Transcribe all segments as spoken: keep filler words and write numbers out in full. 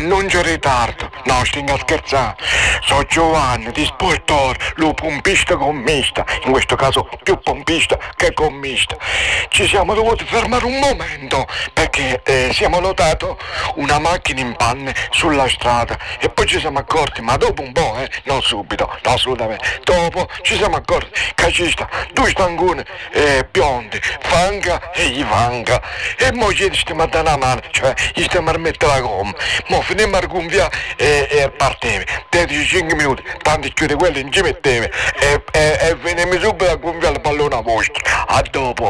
non c'è ritardo, no, stinga scherzando. So Giovanni, di Sportor, lo pompista commista, in questo caso più pompista che commista. Ci siamo dovuti fermare un momento perché eh, siamo notati una macchina in panne sulla strada e poi ci siamo accorti, ma dopo un po', eh, non subito, no, assolutamente, dopo ci siamo accorti che ci sta due stangone eh, biondi, Fanga e gli Fanga, e mo ci stiamo a dare una mano, cioè gli stiamo a mettere la gomma, mo finiamo a gonfiare e, e partiamo, trentacinque minuti, tanti chiudi quelli non ci mettevi e, e, e finiamo subito a gonfiare il pallone a vostro, a dopo.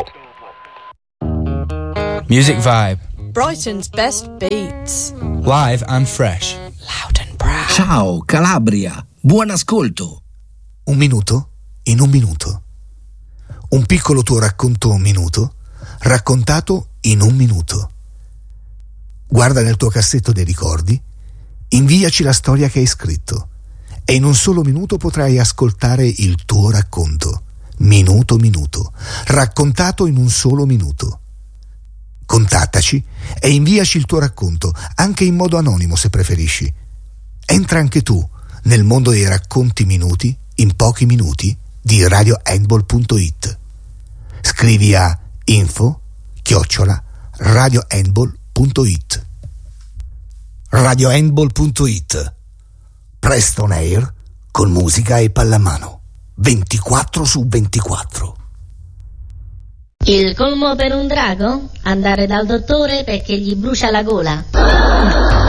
Music Vibe. Brighton's best beats. Live and fresh. Loud and proud. Ciao Calabria, buon ascolto. Un minuto in un minuto. Un piccolo tuo racconto un minuto, raccontato in un minuto. Guarda nel tuo cassetto dei ricordi, inviaci la storia che hai scritto e in un solo minuto potrai ascoltare il tuo racconto. Minuto minuto, raccontato in un solo minuto. Contattaci e inviaci il tuo racconto, anche in modo anonimo se preferisci. Entra anche tu nel mondo dei racconti minuti in pochi minuti di radio handball punto it. Scrivi a info chiocciola radio handball punto it. radio handball punto it. Presto on air con musica e pallamano ventiquattro su ventiquattro. Il colmo per un drago? Andare dal dottore perché gli brucia la gola.